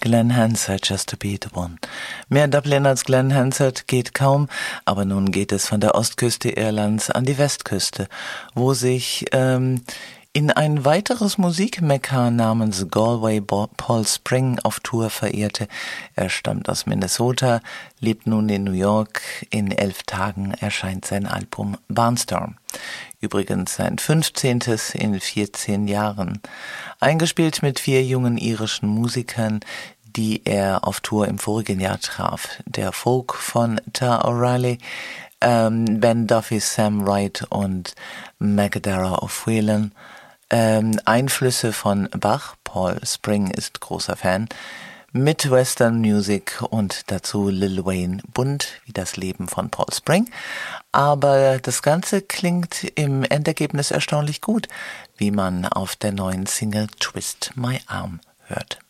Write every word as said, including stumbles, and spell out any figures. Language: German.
Glen Hansard, Just to Be the One. Mehr Dublin als Glen Hansard geht kaum, aber nun geht es von der Ostküste Irlands an die Westküste, wo sich ähm, in ein weiteres Musikmekka namens Galway Paul Spring auf Tour verehrte. Er stammt aus Minnesota, lebt nun in New York. In elf Tagen erscheint sein Album Barnstorm. Übrigens sein fünfzehntes in vierzehn Jahren. Eingespielt mit vier jungen irischen Musikern, die er auf Tour im vorigen Jahr traf. Der Folk von Ta O'Reilly, ähm, Ben Duffy, Sam Wright und Magadara of Whelan. Ähm, Einflüsse von Bach, Paul Spring ist großer Fan, mit Western Music und dazu Lil Wayne, bunt wie das Leben von Paul Spring. Aber das Ganze klingt im Endergebnis erstaunlich gut, wie man auf der neuen Single Twist My Arm hört.